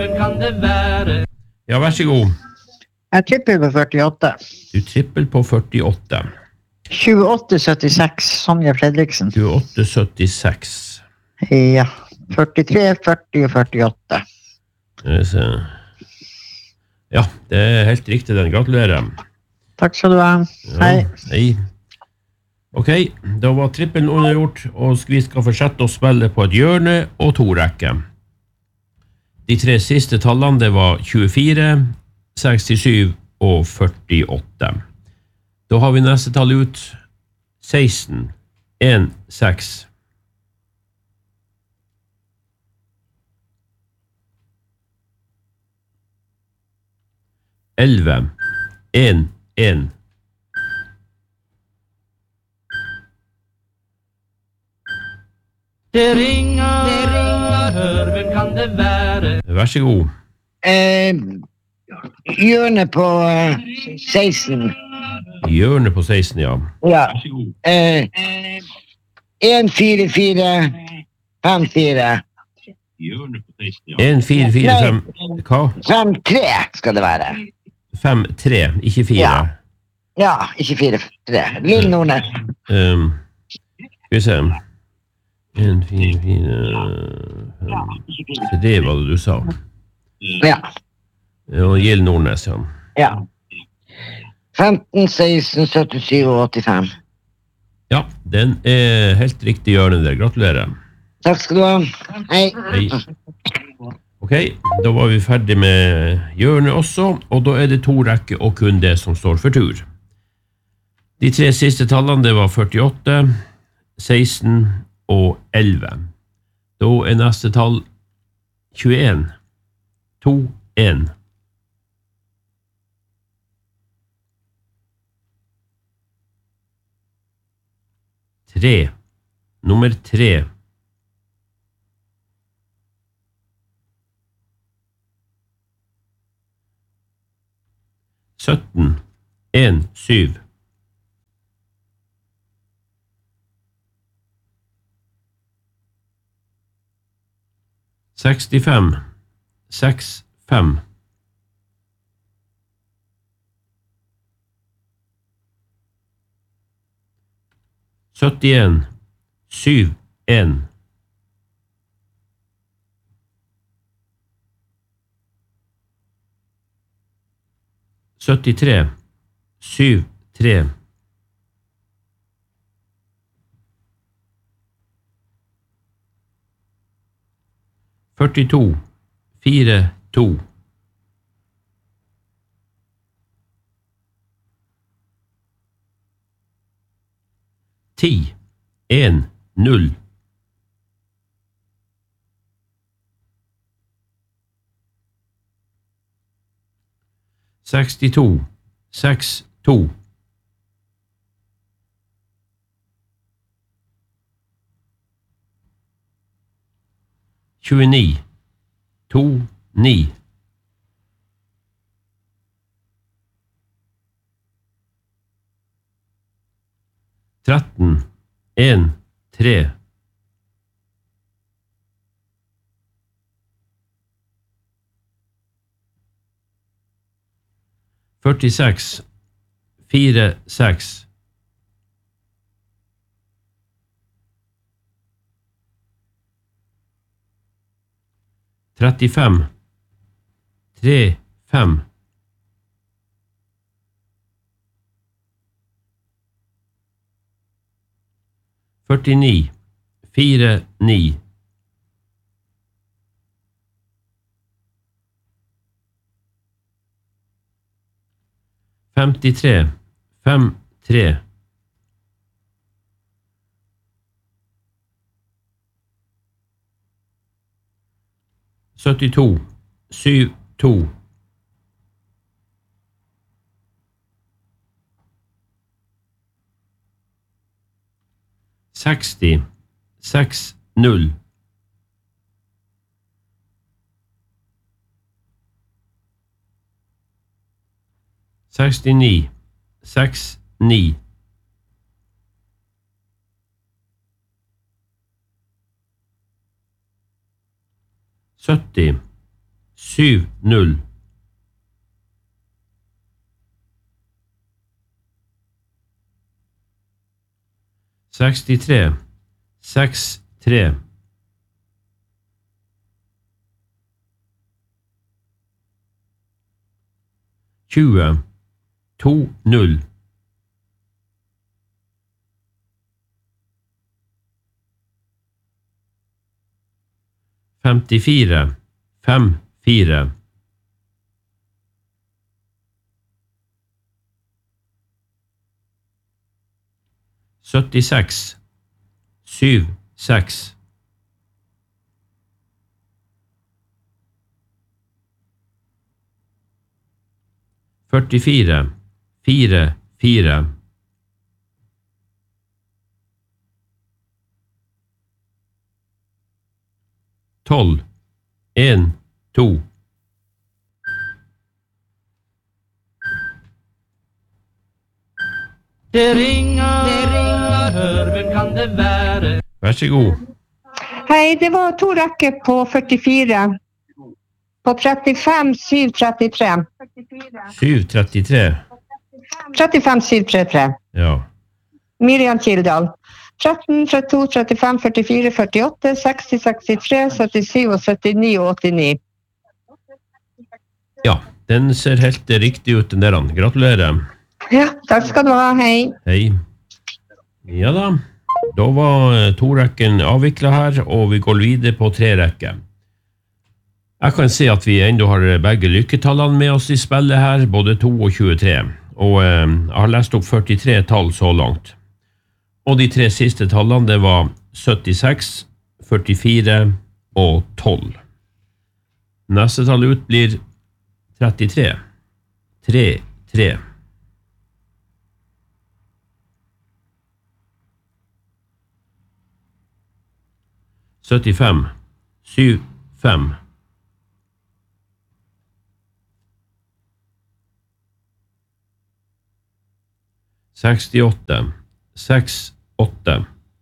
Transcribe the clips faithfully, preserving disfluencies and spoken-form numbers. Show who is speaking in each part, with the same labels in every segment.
Speaker 1: Ja, vær så god.
Speaker 2: Jeg tripper på førtiåtte.
Speaker 1: Du tripper på førtiåtte.
Speaker 2: tjueåtte syttiseks, Sonja Fredriksen.
Speaker 1: tjueåtte syttiseks.
Speaker 2: Ja, førtitre, førti og førtiåtte.
Speaker 1: Ja, det er helt riktig den. Gratulerer.
Speaker 2: Takk skal du ha. Hei.
Speaker 1: Ja, hei. Ok, da var trippelen undergjort, og vi skal fortsette å spille på et hjørne og to rekker. De tre siste tallene, det var tjuefire, sekstisju og førtiåtte. Da har vi neste tall ut, seksten, en, seks. elleve, en, en.
Speaker 3: Det ringer, det ringer, hør, hvem kan det være?
Speaker 1: Vær så god.
Speaker 2: Eh, hjørne på eh, seksten.
Speaker 1: Hjørne på seksten, ja.
Speaker 2: Ja. Eh, en, fire, fire, fem, fire.
Speaker 1: en, fire, fire, fem. Hva?
Speaker 2: Fem, tre skal det være.
Speaker 1: fem, tre, ikke fire.
Speaker 2: Ja, ja ikke fire, tre. Lill Nordnes.
Speaker 1: Um, skal vi se. en, fire, fire, fem. Så det var det du sa.
Speaker 2: Ja.
Speaker 1: Og Gill Nordnes, ja.
Speaker 2: Ja. femten, seksten, syttisju og åttifem.
Speaker 1: Ja, den er helt riktig hjørne der. Gratulerer.
Speaker 2: Takk skal du ha. Hei.
Speaker 1: Hei. Ok, da var vi ferdig med hjørnet også, og da er det to rekker og kun det som står for tur. De tre siste tallene, det var førtiåtte, seksten og elleve. Da er neste tall tjueen, to, en. tre, nummer tre. sytten, en, syv. sekstifem, seks, fem. syttien, syv, en. syttitre, syv, tre. førtito, fire, to. ti, en, null. sekstito, seks, to. tjueni, to, ni. tretten, en, tre. førtiseks, fire, seks. trettifem, tre, fem. førtini, fire, ni. femtitre, fem, tre. syttito, syv, to. seksti, seks, null. sekstini, seks, ni. sytti, syv null. sekstitre, seks tre. tjue, to null. femtifire, fem fire. syttiseks, syv seks. førtifire, fire fire. tolv, en to.
Speaker 3: Det ringer, det ringer, hør, hvem kan det være?
Speaker 1: Vær så god.
Speaker 4: Hei, det var to rekker på førtifire. På trettifem, syv trettitre.
Speaker 1: syv trettitre.
Speaker 4: trettifem, syv trettitre.
Speaker 1: Ja.
Speaker 4: Miriam Kildal. tretten, trettito, trettifem, førtifire, førtiåtte, seksti, sekstitre, syttisju og syttini og åttini.
Speaker 1: Ja, den ser helt riktig ut, den der. Gratulerer.
Speaker 4: Ja, takk skal du ha. Hei.
Speaker 1: Hei. Ja da. Da var to rekken avviklet her, og vi går videre på tre rekker. Jeg kan se at vi enda har begge lykketallene med oss i spillet her, både to og tjuetre. Og eh, jeg har lest opp førtitre tall så langt. Og de tre siste tallene, det var syttiseks, førtifire og tolv. Neste tall ut blir trettitre. tre, tre. syttifem, syv, fem. sekstiåtte, seks, åtte.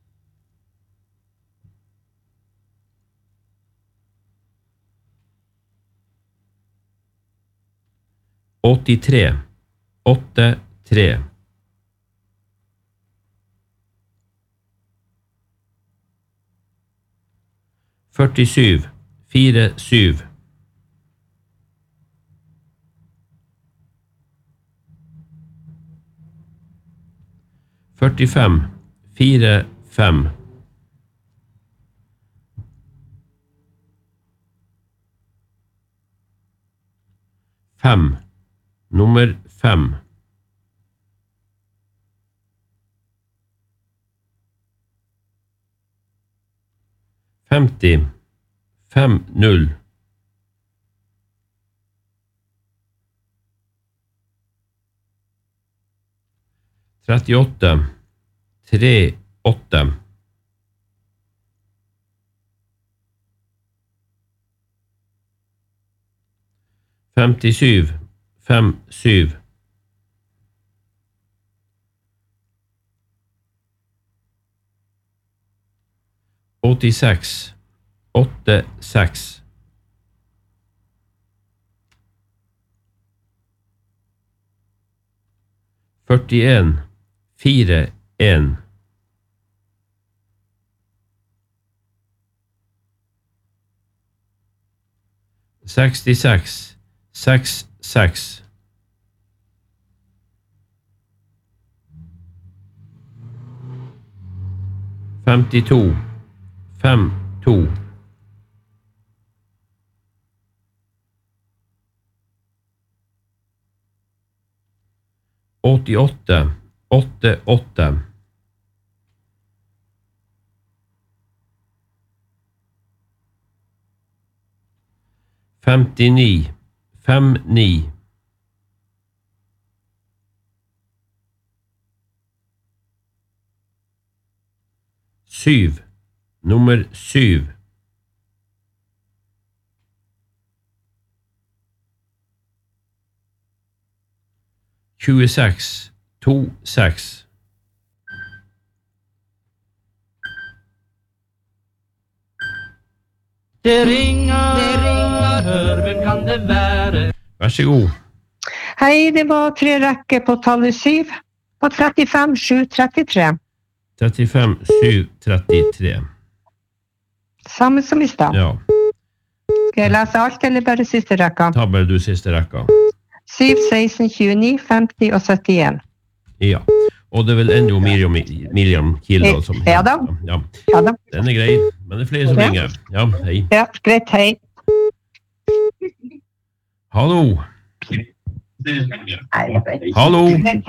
Speaker 1: åttitre, åtte, tre. førtisju, fire, syv. førtifem, fire, fem. fem, nummer fem. femti, fem, null. trettiåtte, tre, åtte. femtisju, fem, syv. åttiseks, åtte, seks. førtien, fire, en. sekstiseks, seks, seks. femtito, fem, to. åttiåtte, åtte, åtte. femtini, fem, ni. syv, nummer syv. tjueseks, to, seks.
Speaker 3: Det ringer, det ringer, hør, hvem kan det være?
Speaker 1: Vær så god.
Speaker 4: Hei, det var tre rekker på tallet syv. På trettifem, sju, trettitre.
Speaker 1: trettifem, sju, trettitre.
Speaker 4: Samme som i stad.
Speaker 1: Ja,
Speaker 4: Skal jeg lese alt, eller bare siste rekka?
Speaker 1: ta bare du siste rekka.
Speaker 4: syv, seksten, tjueni, femti og syttien.
Speaker 1: Ja, og det er vel enda Miriam, Miriam Kildahl som...
Speaker 4: Ja da.
Speaker 1: Ja,
Speaker 4: Ja da.
Speaker 1: den er grei, men det er flere som
Speaker 4: Ja.
Speaker 1: ringer. Ja, hei.
Speaker 4: Ja, greit, hei.
Speaker 1: Hallo. Hallo.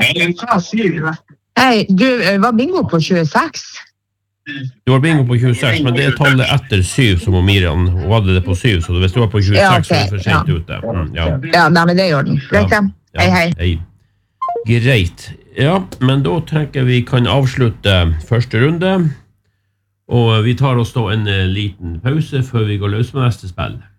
Speaker 2: Hei, du, var bingo på tjueseks?
Speaker 1: Du har bingo på tjueseks, men det er tallet etter syv som om Miriam, hun hadde det på syv, så hvis du var på tjueseks,
Speaker 2: Ja, ok,
Speaker 1: så er det for sent
Speaker 2: ja.
Speaker 1: ute. Mm, ja.
Speaker 2: Ja, nei, men det gjør den. Greit, ja.
Speaker 1: Ja,
Speaker 2: Hei, hei.
Speaker 1: hei. Greit. Ja, men da tenker vi kan avslutte første runde, og vi tar oss da en eh, liten pause før vi går løs med neste spill.